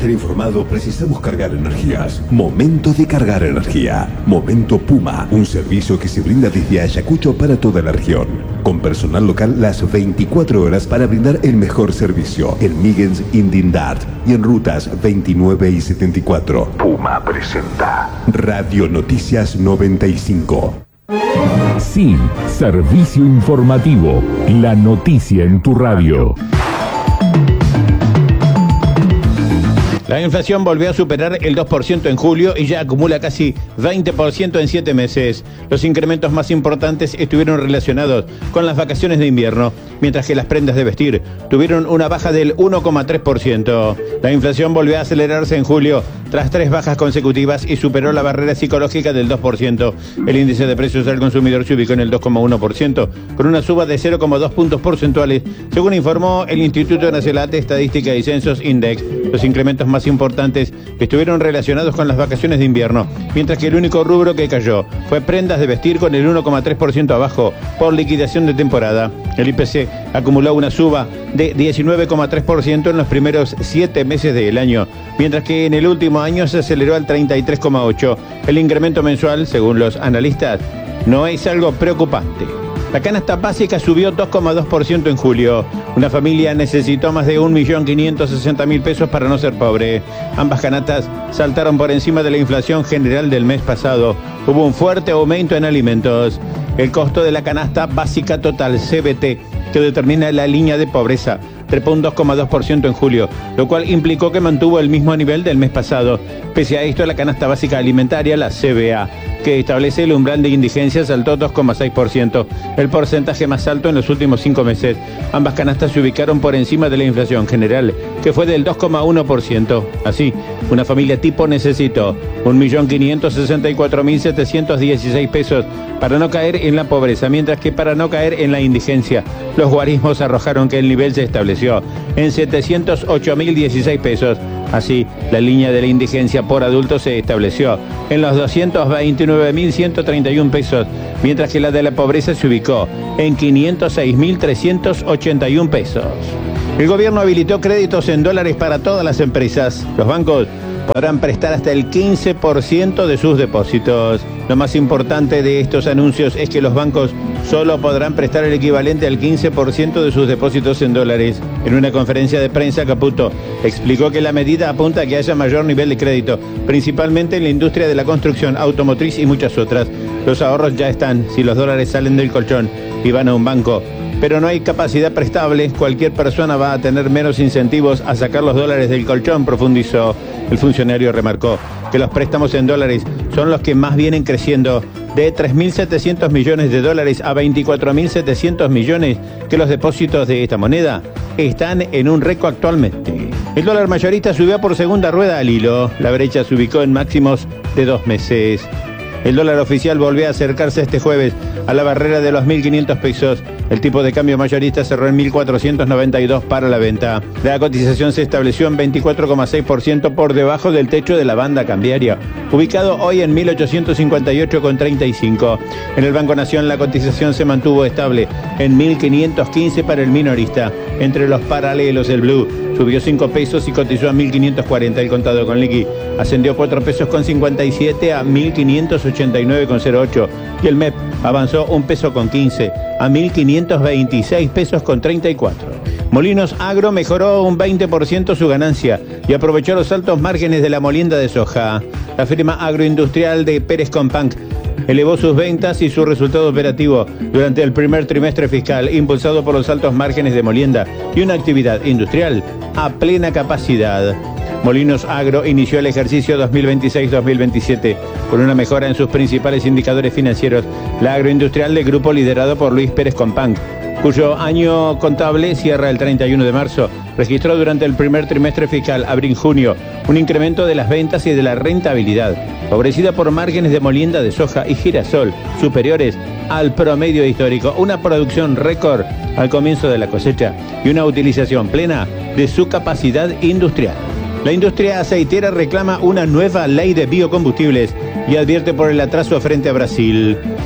estar informado, precisamos cargar energías. Momento de cargar energía. Momento Puma, un servicio que se brinda desde Ayacucho para toda la región. Con personal local las 24 horas para brindar el mejor servicio. En Migens, Indindart y en rutas 29 y 74. Puma presenta Radio Noticias 95. Sí, servicio informativo. La noticia en tu radio. La inflación volvió a superar el 2% en julio y ya acumula casi 20% en 7 meses. Los incrementos más importantes estuvieron relacionados con las vacaciones de invierno, mientras que las prendas de vestir tuvieron una baja del 1,3%. La inflación volvió a acelerarse en julio tras 3 bajas consecutivas y superó la barrera psicológica del 2%. El índice de precios al consumidor se ubicó en el 2,1%, con una suba de 0,2 puntos porcentuales, según informó el Instituto Nacional de Estadística y Censos Index. Los incrementos más importantes estuvieron relacionados con las vacaciones de invierno, mientras que el único rubro que cayó fue prendas de vestir, con el 1,3% abajo por liquidación de temporada. El IPC acumuló una suba de 19,3% en los primeros 7 meses del año, mientras que en el último año se aceleró al 33,8%. El incremento mensual, según los analistas, no es algo preocupante. La canasta básica subió 2,2% en julio. Una familia necesitó más de 1.560.000 pesos para no ser pobre. Ambas canastas saltaron por encima de la inflación general del mes pasado. Hubo un fuerte aumento en alimentos. El costo de la canasta básica total, CBT, que determina la línea de pobreza, trepó un 2,2% en julio, lo cual implicó que mantuvo el mismo nivel del mes pasado. Pese a esto, la canasta básica alimentaria, la CBA, que establece el umbral de indigencia, saltó 2,6%, el porcentaje más alto en los últimos 5 meses. Ambas canastas se ubicaron por encima de la inflación general, que fue del 2,1%. Así, una familia tipo necesitó 1.564.716 pesos para no caer en la pobreza, mientras que para no caer en la indigencia, los guarismos arrojaron que el nivel se estableció en 708.016 pesos. Así, la línea de la indigencia por adulto se estableció en los 229.131 pesos, mientras que la de la pobreza se ubicó en 506.381 pesos. El gobierno habilitó créditos en dólares para todas las empresas. Los bancos podrán prestar hasta el 15% de sus depósitos. Lo más importante de estos anuncios es que los bancos solo podrán prestar el equivalente al 15% de sus depósitos en dólares. En una conferencia de prensa, Caputo explicó que la medida apunta a que haya mayor nivel de crédito, principalmente en la industria de la construcción, automotriz y muchas otras. Los ahorros ya están. Si los dólares salen del colchón y van a un banco, pero no hay capacidad prestable, cualquier persona va a tener menos incentivos a sacar los dólares del colchón, profundizó. El funcionario remarcó que los préstamos en dólares son los que más vienen creciendo, de 3.700 millones de dólares a 24.700 millones, que los depósitos de esta moneda están en un récord actualmente. El dólar mayorista subió por segunda rueda al hilo. La brecha se ubicó en máximos de 2 meses. El dólar oficial volvió a acercarse este jueves a la barrera de los 1.500 pesos. El tipo de cambio mayorista cerró en 1.492 para la venta. La cotización se estableció en 24,6% por debajo del techo de la banda cambiaria, ubicado hoy en 1.858,35. En el Banco Nación la cotización se mantuvo estable en 1.515 para el minorista. Entre los paralelos, el Blue subió 5 pesos y cotizó a 1.540. El contado con liqui ascendió 4 pesos con 57 a 1.589,08. Y el MEP avanzó 1 peso con 15 a 1.526 pesos con 34. Molinos Agro mejoró un 20% su ganancia y aprovechó los altos márgenes de la molienda de soja. La firma agroindustrial de Pérez Companc elevó sus ventas y su resultado operativo durante el primer trimestre fiscal, impulsado por los altos márgenes de molienda y una actividad industrial a plena capacidad. Molinos Agro inició el ejercicio 2026-2027 con una mejora en sus principales indicadores financieros. La agroindustrial del grupo, liderado por Luis Pérez Companc, cuyo año contable cierra el 31 de marzo, registró durante el primer trimestre fiscal, abril-junio, un incremento de las ventas y de la rentabilidad, favorecida por márgenes de molienda de soja y girasol superiores al promedio histórico, una producción récord al comienzo de la cosecha y una utilización plena de su capacidad industrial. La industria aceitera reclama una nueva ley de biocombustibles y advierte por el atraso frente a Brasil.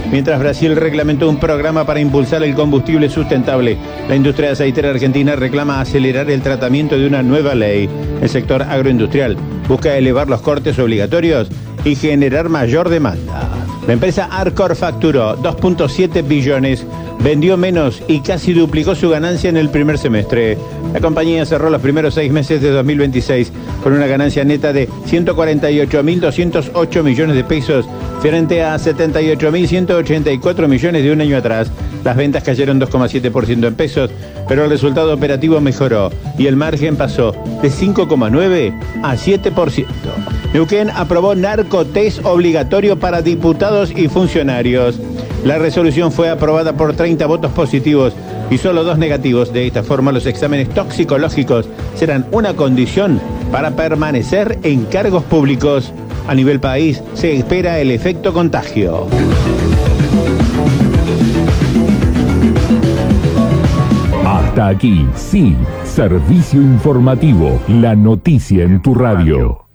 Mientras Brasil reglamentó un programa para impulsar el combustible sustentable, la industria aceitera argentina reclama acelerar el tratamiento de una nueva ley. El sector agroindustrial busca elevar los cortes obligatorios y generar mayor demanda. La empresa Arcor facturó 2.7 billones, vendió menos y casi duplicó su ganancia en el primer semestre. La compañía cerró los primeros 6 meses de 2026 con una ganancia neta de 148.208 millones de pesos frente a 78.184 millones de un año atrás. Las ventas cayeron 2,7% en pesos, pero el resultado operativo mejoró y el margen pasó de 5,9 a 7%. Neuquén aprobó narcotest obligatorio para diputados y funcionarios. La resolución fue aprobada por 30 votos positivos y solo 2 negativos. De esta forma, los exámenes toxicológicos serán una condición para permanecer en cargos públicos. A nivel país, se espera el efecto contagio. Hasta aquí, sí, servicio informativo, la noticia en tu radio.